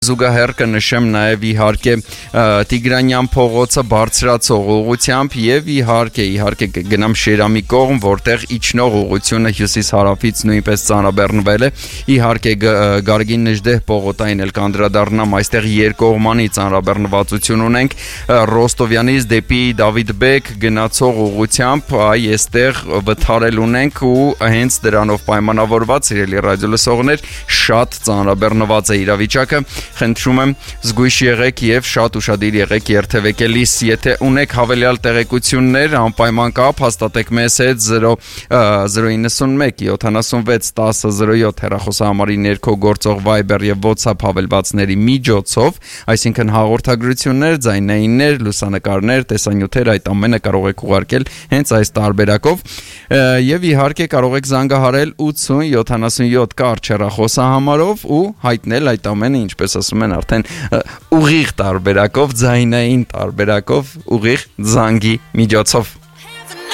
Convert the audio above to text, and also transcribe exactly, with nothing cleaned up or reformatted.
Զուգահեռ կնշեմ նաև իհարկե Տիգրանյան փողոցը բարձրացող ուղղությամբ եւ իհարկե իհարկե գնամ Շերամի կողմ, որտեղ իջնող ուղղությունը հյուսիս-հարավից նույնպես ծանրաբեռնվել է։ Իհարկե Գարգին Նժդեհ պողոտային էլ կանդրադառնամ, այստեղ երկկողմանի ծանրաբեռնվածություն ունենք Ռոստովյանից դեպի Դավիթբեկ գնացող ուղղությամբ, այ այստեղ վթարել ունենք ու հենց դրանով պայմանավորված սիրելի ռադիոլսողներ շատ ծանրաբեռնված է իրավիճակը։ Խնդրում եմ զգույշ եղեք եւ շատ ուշադիր եղեք երթևեկելիս, եթե ունեք հավելյալ տեղեկություններ, անպայման կապ հաստատեք մեզ հետ zero nine one seven seven one zero zero seven հեռախոսահամարի ներքո գործող Viber եւ WhatsApp հավելվածների միջոցով, այսինքն հաղորդագրություններ, ձայնայիններ, լուսանկարներ, տեսանյութեր, այդ ամենը կարող եք ուղարկել հենց այս տարբերակով եւ իհարկե կարող եք զանգահարել eight zero seven seven seven կարճ հեռախոսահամարով ու հայտնել այդ ամենը, ինչպես ասում են արդեն ուղիղ տարբերակով, ձայնային տարբերակով, ուղիղ զանգի միջոցով։